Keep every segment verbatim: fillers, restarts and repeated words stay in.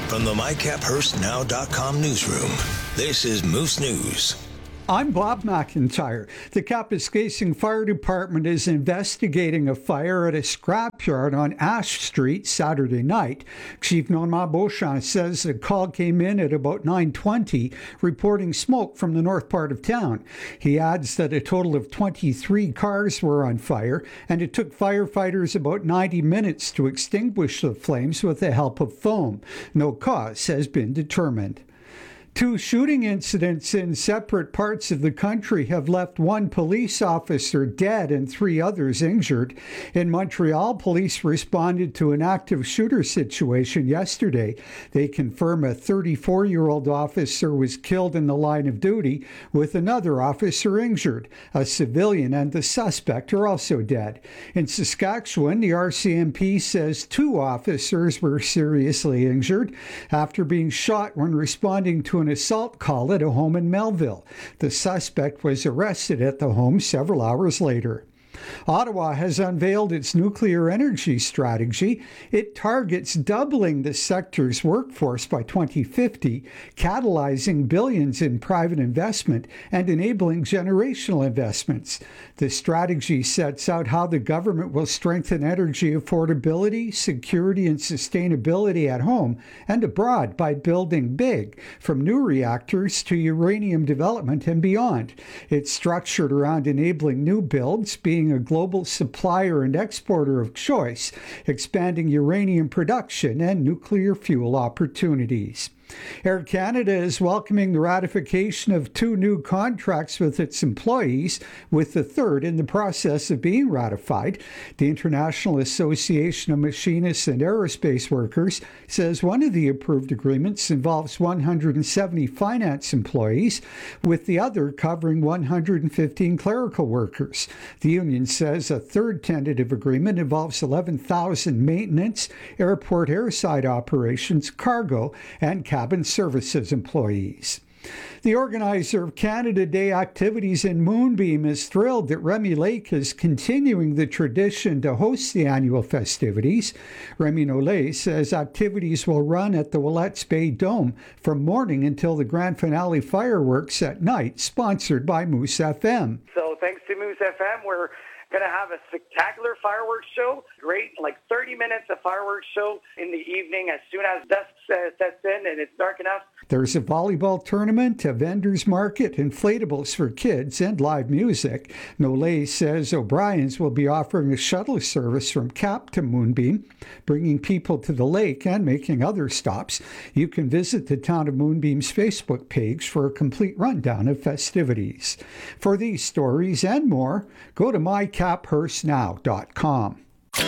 From the my cap hurst now dot com newsroom, this is Moose News. I'm Bob McIntyre. The Kapuskasing Fire Department is investigating a fire at a scrapyard on Ash Street Saturday night. Chief Normand Beauchamp says a call came in at about nine twenty, reporting smoke from the north part of town. He adds that a total of twenty-three cars were on fire, and it took firefighters about ninety minutes to extinguish the flames with the help of foam. No cause has been determined. Two shooting incidents in separate parts of the country have left one police officer dead and three others injured. In Montreal, police responded to an active shooter situation yesterday. They confirm a thirty-four-year-old officer was killed in the line of duty, with another officer injured. A civilian and the suspect are also dead. In Saskatchewan, the R C M P says two officers were seriously injured after being shot when responding to an assault call at a home in Melville. The suspect was arrested at the home several hours later. Ottawa has unveiled its nuclear energy strategy. It targets doubling the sector's workforce by twenty fifty, catalyzing billions in private investment and enabling generational investments. The strategy sets out how the government will strengthen energy affordability, security, and sustainability at home and abroad by building big, from new reactors to uranium development and beyond. It's structured around enabling new builds, being a global supplier and exporter of choice, expanding uranium production and nuclear fuel opportunities. Air Canada is welcoming the ratification of two new contracts with its employees, with the third in the process of being ratified. The International Association of Machinists and Aerospace Workers says one of the approved agreements involves one hundred seventy finance employees, with the other covering one hundred fifteen clerical workers. The union says a third tentative agreement involves eleven thousand maintenance, airport airside operations, cargo, and cabin services employees. The organizer of Canada Day activities in Moonbeam is thrilled that Remy Lake is continuing the tradition to host the annual festivities. Remy Nollet says activities will run at the Willets Bay Dome from morning until the grand finale fireworks at night, sponsored by Moose F M. So thanks to Moose F M, we're going to have a spectacular fireworks show. Great, like thirty minutes of fireworks show in the evening as soon as dusk uh, sets in and it's dark enough. There's a volleyball tournament, a vendor's market, inflatables for kids, and live music. Nollet says O'Brien's will be offering a shuttle service from Cap to Moonbeam, bringing people to the lake and making other stops. You can visit the Town of Moonbeam's Facebook page for a complete rundown of festivities. For these stories and more, go to my cap hurst now dot com.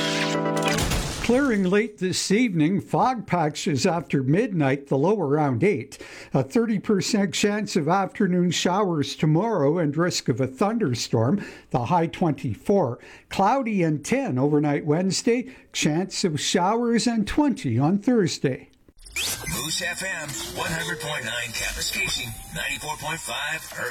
Clearing late this evening, fog patches after midnight, the low around eight. A thirty percent chance of afternoon showers tomorrow and risk of a thunderstorm, the high twenty-four. Cloudy and ten overnight Wednesday, chance of showers and twenty on Thursday. Moose F M, one hundred point nine Kapuskasing, ninety-four point five Hurst.